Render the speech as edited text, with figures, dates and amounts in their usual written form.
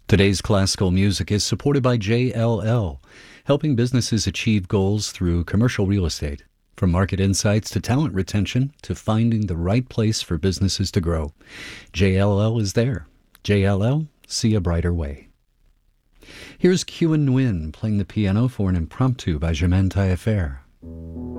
Today's classical music is supported by JLL, helping businesses achieve goals through commercial real estate. From market insights to talent retention to finding the right place for businesses to grow, JLL is there. JLL, see a brighter way. Here's Kyu and Nguyen playing the piano for an impromptu by Germaine Taillefer.